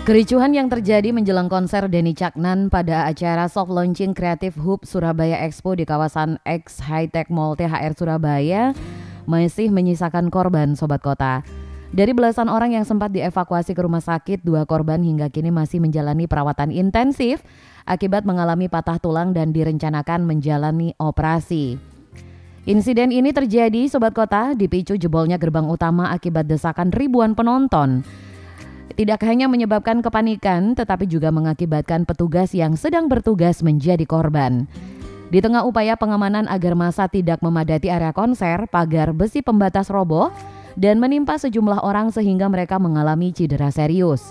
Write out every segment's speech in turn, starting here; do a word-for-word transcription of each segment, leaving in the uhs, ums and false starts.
Kericuhan yang terjadi menjelang konser Denny Caknan pada acara soft launching Creative Hub Surabaya Expo di kawasan X High-Tech Mall T H R Surabaya masih menyisakan korban, Sobat Kota. Dari belasan orang yang sempat dievakuasi ke rumah sakit, dua korban hingga kini masih menjalani perawatan intensif akibat mengalami patah tulang dan direncanakan menjalani operasi. Insiden ini terjadi, Sobat Kota, dipicu jebolnya gerbang utama akibat desakan ribuan penonton. Tidak hanya menyebabkan kepanikan, tetapi juga mengakibatkan petugas yang sedang bertugas menjadi korban. Di tengah upaya pengamanan agar massa tidak memadati area konser, pagar besi pembatas roboh dan menimpa sejumlah orang sehingga mereka mengalami cedera serius.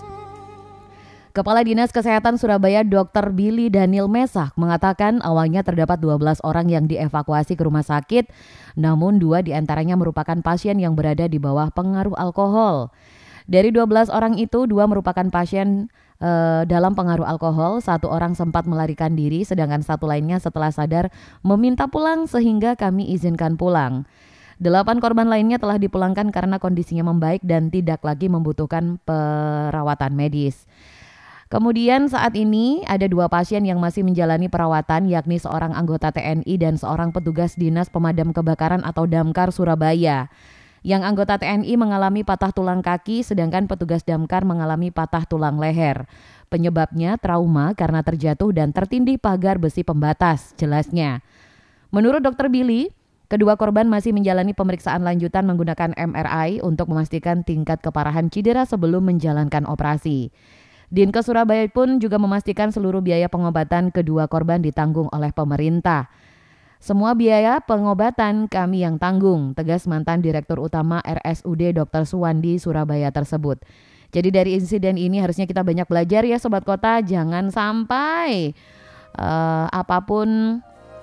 Kepala Dinas Kesehatan Surabaya dokter Billy Daniel Mesak mengatakan awalnya terdapat dua belas orang yang dievakuasi ke rumah sakit, namun dua diantaranya merupakan pasien yang berada di bawah pengaruh alkohol. Dari dua belas orang itu, dua merupakan pasien e, dalam pengaruh alkohol, satu orang sempat melarikan diri, sedangkan satu lainnya setelah sadar meminta pulang sehingga kami izinkan pulang. Delapan korban lainnya telah dipulangkan karena kondisinya membaik dan tidak lagi membutuhkan perawatan medis. Kemudian saat ini ada dua pasien yang masih menjalani perawatan, yakni seorang anggota T N I dan seorang petugas Dinas Pemadam Kebakaran atau Damkar Surabaya. Yang anggota T N I mengalami patah tulang kaki, sedangkan petugas damkar mengalami patah tulang leher. Penyebabnya trauma karena terjatuh dan tertindih pagar besi pembatas, jelasnya. Menurut dokter Billy, kedua korban masih menjalani pemeriksaan lanjutan menggunakan M R I untuk memastikan tingkat keparahan cedera sebelum menjalankan operasi. Dinkes Surabaya pun juga memastikan seluruh biaya pengobatan kedua korban ditanggung oleh pemerintah. Semua biaya pengobatan kami yang tanggung, tegas mantan Direktur Utama R S U D dokter Suwandi Surabaya tersebut. Jadi dari insiden ini harusnya kita banyak belajar ya Sobat Kota, jangan sampai uh, apapun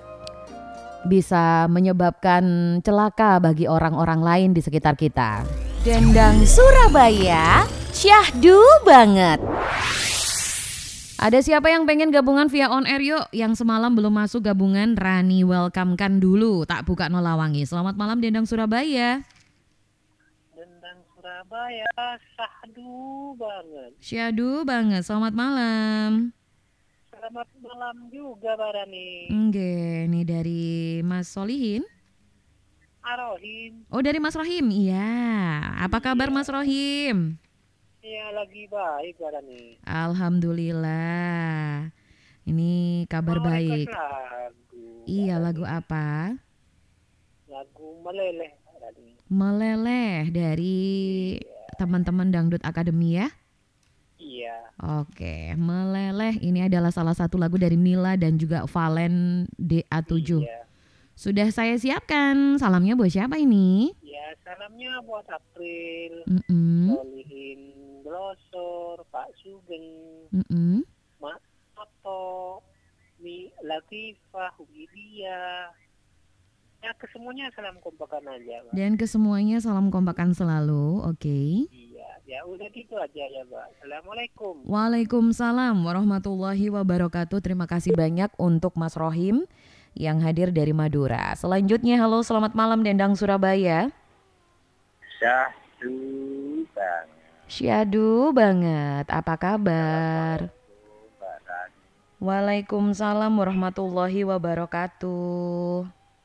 bisa menyebabkan celaka bagi orang-orang lain di sekitar kita. Dendang Surabaya, syahdu banget. Ada siapa yang pengen gabungan via on air yuk? Yang semalam belum masuk gabungan, Rani welcome-kan dulu. Tak buka nolawangi. Selamat malam Dendang Surabaya. Dendang Surabaya, syahdu banget. Syahdu banget, selamat malam. Selamat malam juga Pak Rani. Enggak, ini dari Mas Solihin. Arohim. Oh dari Mas Rohim, iya. Apa kabar Iya. Mas Rohim? Iya lagi baik Pak Rani. Alhamdulillah. Ini kabar Mau baik. request lagu. Iya, Pak lagu Rani. apa? Lagu meleleh Pak Rani. Meleleh dari teman-teman Dangdut Academy ya. Iya. Oke, Meleleh ini adalah salah satu lagu dari Mila dan juga Valen D A tujuh. Iya. Sudah saya siapkan. Salamnya buat siapa ini? Ya salamnya buat April, Mm-mm, Solihin Blosor, Pak Sugeng, mm-mm. Mak Toto, Mi Latifah, Hugidia. Ya kesemuanya salam kompakan aja Pak. Dan kesemuanya salam kompakan selalu. Oke. Iya, ya udah gitu aja ya Pak. Assalamualaikum. Waalaikumsalam warahmatullahi wabarakatuh. Terima kasih banyak untuk Mas Rohim yang hadir dari Madura. Selanjutnya, halo selamat malam Dendang Surabaya. Syahdu banget. Syahdu banget, apa kabar? Waalaikumsalam warahmatullahi wabarakatuh.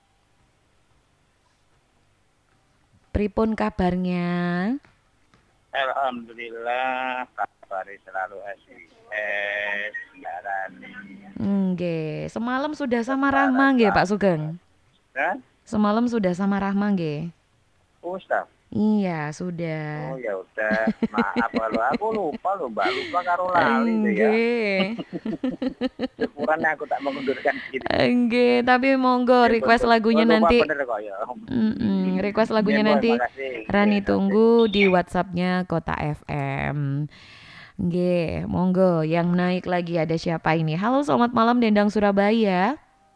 Pripun kabarnya? Alhamdulillah, kabar selalu S S jalan. Nggih, semalam sudah sama Rahma nggih Pak Sugeng? Hah? Semalam sudah sama Rahma nggih? Ustaz. Iya, sudah. Oh ya udah, maaf kalau aku lupa loh Mbak, lupa karo lali tuh ya. Nggih. Syukuran aku tak mengundurkan diri. Nggih, tapi monggo request lagunya Oh, lupa nanti. bener kok ya. Mm-mm, request lagunya Ya, Bu, nanti makasih. Rani Ya, tunggu di WhatsAppnya Kota F M. Nggih, monggo yang naik lagi ada siapa ini? Halo, selamat malam Dendang Surabaya.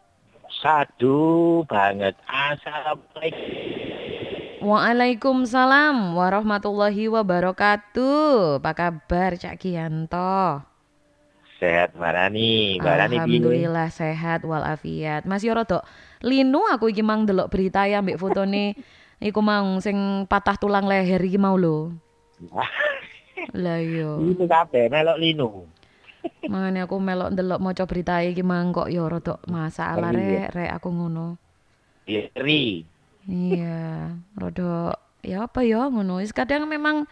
Sadu banget. Assalamualaikum. Waalaikumsalam warahmatullahi wabarakatuh. Apa kabar Cak Kianto? Sehat Mbak Rani, Mbak Rani piye? Alhamdulillah sehat walafiat. Mas yo rada linu aku iki mang delok berita ya mbek fotone iku mang sing patah tulang leher iki mau lho. Lah yo. Itu kabeh melok linu. Mangane aku melok ndelok maca berita iki mang kok yo rada masalah rek, rek aku ngono. Iri. Iya, rada ya apa ya ngono. Wis kadang memang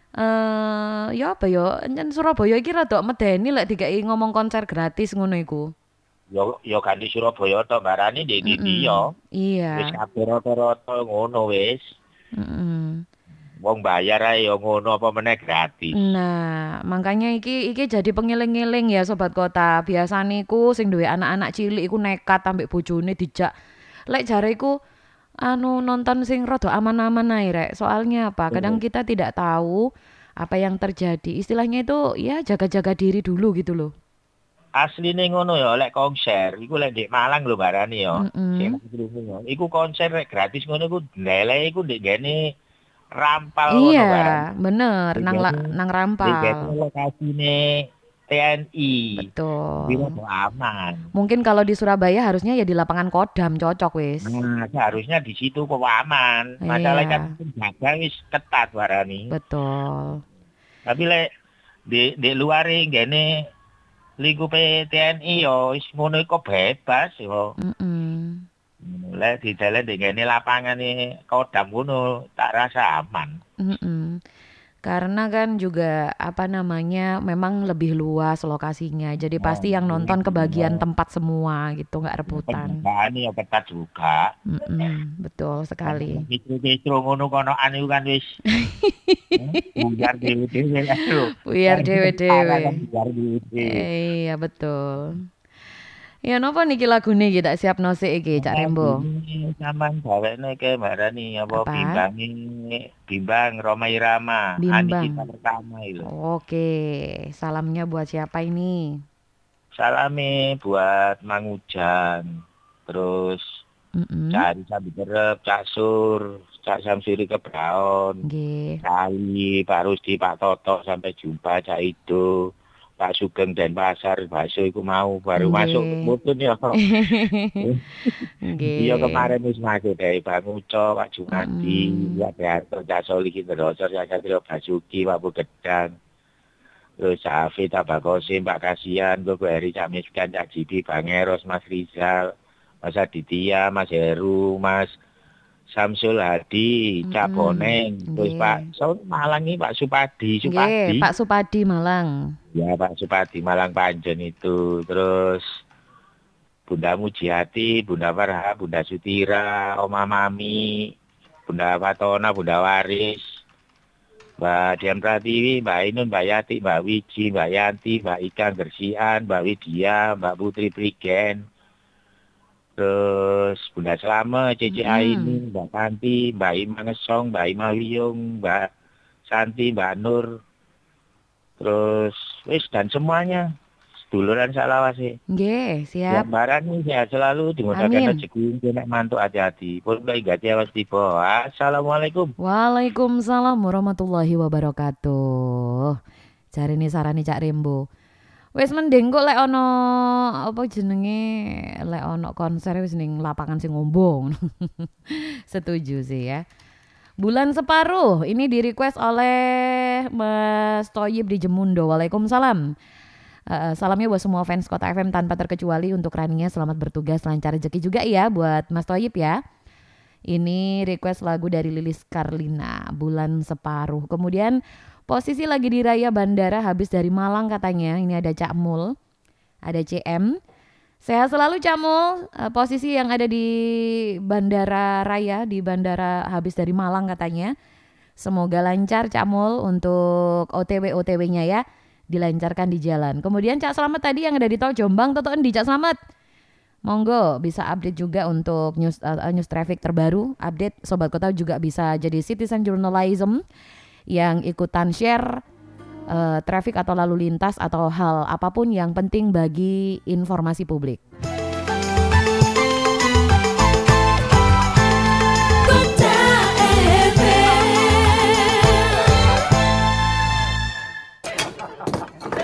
eh ya apa ya, encen Surabaya iki rada medeni lek dikai ngomong konser gratis ngono iku. Yo yo kan di Surabaya tok barani di di Mm-mm. yo. Iya. Wis kabeh rata-rata ngono wis. Mm-mm. Wong bayar ae yo ngono apa meneh gratis. Nah, makanya iki iki jadi pengiling-iling ya sobat kota. Biasane iku sing duwe anak-anak cilik iku nekat ambek bojone dijak. Lek jare iku anu nonton sing rada aman-aman ae rek. Soalnya apa? Kadang kita tidak tahu apa yang terjadi. Istilahnya itu ya jaga-jaga diri dulu gitu loh. Asline ngono yo lek konser iku lek di Malang lho barani yo. Mm-mm. Sing krungu yo. Iku konser rek gratis ngono iku ndele iku ndek gene rampal ngono Iya, barani. bener nang la, Digene- nang Di rampal. gene lokasine T N I. Betul. Biro aman. Mungkin kalau di Surabaya harusnya ya di lapangan Kodam cocok wis. Nah, seharusnya di situ kok aman. Masalahnya kan penjaga wis ketat warani. Betul. Tapi lek di di luar gini lingkupe T N I yo wis ngono iku bebas yo. Mm-mm. Lek di dalan di gini lapangan ini Kodam ngono tak rasa aman. Mm-mm. Karena kan juga apa namanya memang lebih luas lokasinya. Jadi pasti yang nonton kebagian tempat semua gitu, nggak rebutan. Penjagaan yo ketat juga. Mm-mm. Betul sekali. Kistro-kistro ngono konoan iku kan wis buyar dhewe-dhewe lho. Buyar dewe-dewe. Buyar dhewe-dhewe. Eh, iya betul. Ya napa niki lagune iki tak siapno sik iki Cak Rembo. Ini sampean gawene ke marani apa Apa? bimbang ini bimbang Roma Irama Bimbang. Ani kita pertama itu. Oke, salamnya buat siapa ini? Salame buat Mang Ujan. Terus Mm-mm. Cak Sambi Kerep, Cak Sur, Cak Samsuri Kebraon, Nggih. Cak Ali, Pak Rusdi, Pak Toto, sampai jumpa Cak Ido, Pak Sugeng dan Pasar, bakso iku mau baru Nggih. masuk mutun ya. Nggih. Iya kemarin wis masuk dari Bang Uco, Pak Jumadi, Mm-mm. Pak Beharto, Cak Solihin Terosor, Cak Satrio Basuki, Pak Budedang, terus Cak Hafid, Pak Kosim, Pak Kasian, Bapak Heri, Cak Miskan, Cak Jibi, Bang Eros, Mas Rizal, Mas Aditya, Mas Heru, Mas Samsul Hadi, Cak Mm-mm. Boneng, terus Nggih. Pak so, Malang ini Pak Supadi, Nggih, Supadi. Pak Supadi Malang. Ya Pak Supadi Malang Panjen itu, terus Bunda Mujiati, Bunda Farha, Bunda Sutira, Oma Mami, Bunda Fatona, Bunda Waris, Mbak Dian Pratiwi, Mbak Ainun, Mbak Yati, Mbak Wiji, Mbak Yanti, Mbak Ika Gersian, Mbak Widya, Mbak Putri Prigen, terus Bunda Selama, Cece Mm-mm. Aini, Mbak Santi, Mbak Ima Ngesong, Mbak Ima Wiyung, Mbak Santi, Mbak Nur, terus wis dan semuanya seduluran salawase. Nggih, Ya siap. barani sehat selalu dimudahkan Amin. rezeki nek mantuk hati-hati. Pun kula ingati awas tiba. Assalamualaikum. Waalaikumsalam warahmatullahi wabarakatuh. Cari nih sarani Cak Rembo. Wis mending kok lek ono apa jenenge lek ono konser wis ning lapangan sing ngombo. Setuju sih ya. Bulan separuh ini di request oleh Mas Toyib di Jemundo. Waalaikumsalam. Uh, salamnya buat semua fans Kota F M tanpa terkecuali, untuk Rania selamat bertugas, lancar rezeki juga ya buat Mas Toyib ya. Ini request lagu dari Lilis Karlina, Bulan Separuh. Kemudian posisi lagi di Raya Bandara habis dari Malang katanya. Ini ada Cak Mul, ada C M. Sehat selalu Cak Mul. Uh, posisi yang ada di Bandara Raya, di Bandara habis dari Malang katanya. Semoga lancar Cak Mul untuk O T W O T W-nya ya. Dilancarkan di jalan. Kemudian Cak Slamet tadi yang ada di tol Jombang, Toto Endi Cak Slamet. Monggo bisa update juga untuk news uh, news traffic terbaru. Update Sobat Kota juga bisa jadi citizen journalism yang ikutan share uh, traffic atau lalu lintas atau hal apapun yang penting bagi informasi publik.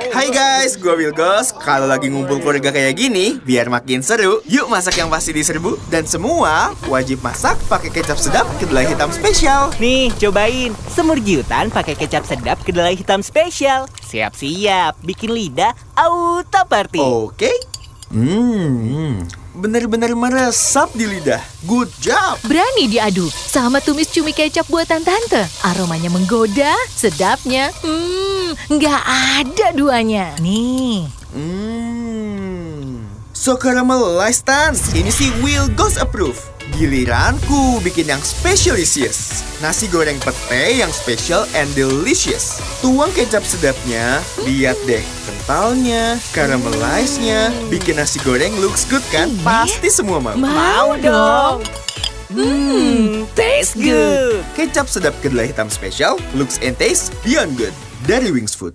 Hai guys, gue Wilgos. Kalau lagi ngumpul keluarga kayak gini, biar makin seru, yuk masak yang pasti diserbu. Dan semua wajib masak pakai kecap sedap kedelai hitam spesial. Nih, cobain semur giutan pakai kecap sedap kedelai hitam spesial. Siap-siap, bikin lidah auto party. Oke. Hmm, bener-bener meresap di lidah. Good job. Berani diadu sama tumis cumi kecap buatan tante. Aromanya menggoda, sedapnya, hmm, nggak ada duanya. Nih, Hmm, so caramelized Tan. Ini sih Wilgos approve. Giliranku bikin yang specialisius. Nasi goreng pete yang special and delicious. Tuang kecap sedapnya, lihat deh kentalnya, caramelized-nya. Bikin nasi goreng looks good kan? Pasti semua mau. Mau dong. hmm, taste good. Kecap sedap kedelai hitam spesial, looks and taste beyond good. Dari Wings Food.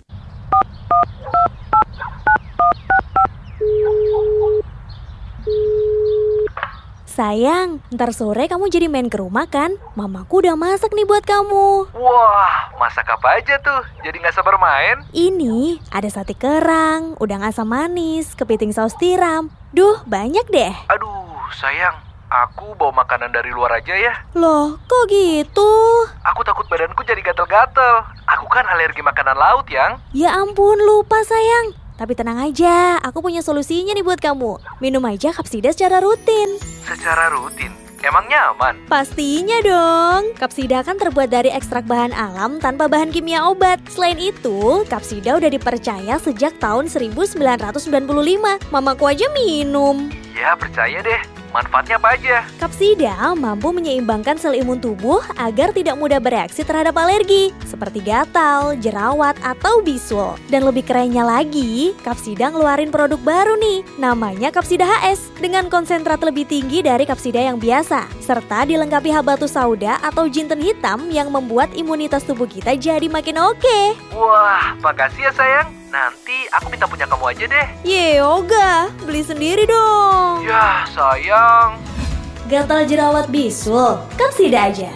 Sayang, ntar sore kamu jadi main ke rumah kan? Mamaku udah masak nih buat kamu. Wah, masak apa aja tuh? Jadi gak sabar main? Ini ada sate kerang, udang asam manis, kepiting saus tiram. Duh, banyak deh. Aduh, sayang. Aku bawa makanan dari luar aja ya. Loh, kok gitu? Aku takut badanku jadi gatel-gatel. Aku kan alergi makanan laut, yang. Ya ampun, lupa sayang. Tapi tenang aja, aku punya solusinya nih buat kamu. Minum aja Kapsida secara rutin. Secara rutin? Emangnya aman? Pastinya dong. Kapsida kan terbuat dari ekstrak bahan alam tanpa bahan kimia obat. Selain itu, Kapsida udah dipercaya sejak tahun seribu sembilan ratus sembilan puluh lima. Mamaku aja minum. Ya, percaya deh. Manfaatnya apa aja? Kapsida mampu menyeimbangkan sel imun tubuh agar tidak mudah bereaksi terhadap alergi, seperti gatal, jerawat, atau bisul. Dan lebih kerennya lagi, Kapsida ngeluarin produk baru nih, namanya Kapsida H S, dengan konsentrat lebih tinggi dari Kapsida yang biasa, serta dilengkapi habatus sauda atau jinten hitam yang membuat imunitas tubuh kita jadi makin oke. Wah, makasih ya sayang. Nanti aku minta punya kamu aja deh. Ye, Yoga, beli sendiri dong. Ya, sayang. Gatal jerawat bisul, Kapsida aja.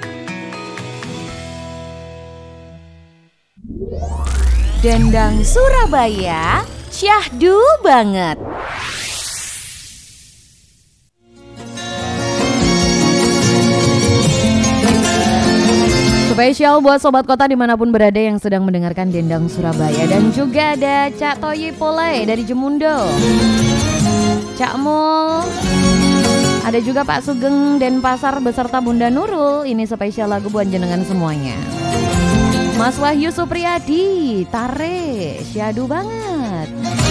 Dendang Surabaya, syahdu banget. Spesial buat Sobat Kota dimanapun berada yang sedang mendengarkan Dendang Surabaya. Dan juga ada Cak Toyi Pole dari Jemundo, Cak Mul, ada juga Pak Sugeng Denpasar beserta Bunda Nurul. Ini spesial lagu buat jenengan semuanya. Mas Wahyu Supriyadi, Tare, syahdu banget.